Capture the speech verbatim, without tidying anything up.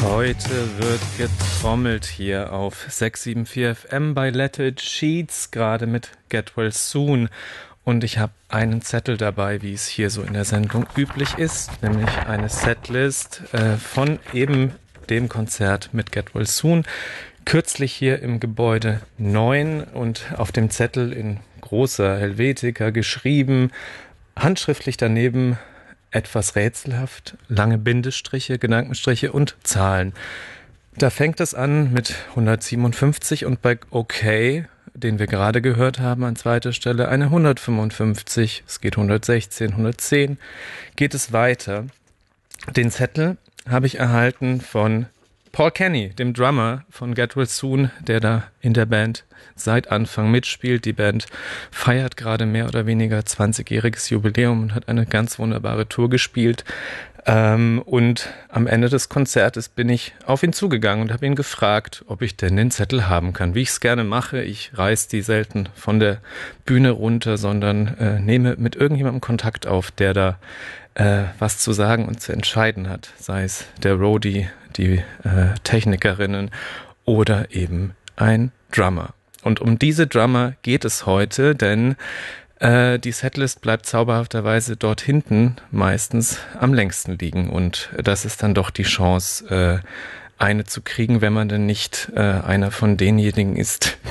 Heute wird getrommelt hier auf sechs sieben vier F M bei Let It Sheets, gerade mit Get Well Soon. Und ich habe einen Zettel dabei, wie es hier so in der Sendung üblich ist, nämlich eine Setlist äh, von eben dem Konzert mit Get Well Soon. Kürzlich hier im Gebäude neun und auf dem Zettel in großer Helvetica geschrieben, handschriftlich daneben etwas rätselhaft, lange Bindestriche, Gedankenstriche und Zahlen. Da fängt es an mit hundertsiebenundfünfzig und bei OK, den wir gerade gehört haben an zweiter Stelle, eine hundertfünfundfünfzig, es geht hundertsechzehn, hundertzehn, geht es weiter. Den Zettel habe ich erhalten von Paul Kenny, dem Drummer von Get Well Soon, der da in der Band seit Anfang mitspielt. Die Band feiert gerade mehr oder weniger zwanzigjähriges Jubiläum und hat eine ganz wunderbare Tour gespielt. Ähm, und am Ende des Konzertes bin ich auf ihn zugegangen und habe ihn gefragt, ob ich denn den Zettel haben kann. Wie ich es gerne mache, ich reiß die selten von der Bühne runter, sondern äh, nehme mit irgendjemandem Kontakt auf, der da äh, was zu sagen und zu entscheiden hat. Sei es der Roadie, die äh, Technikerinnen oder eben ein Drummer. Und um diese Drummer geht es heute, denn äh, die Setlist bleibt zauberhafterweise dort hinten meistens am längsten liegen. Und das ist dann doch die Chance, äh, eine zu kriegen, wenn man denn nicht äh, einer von denjenigen ist,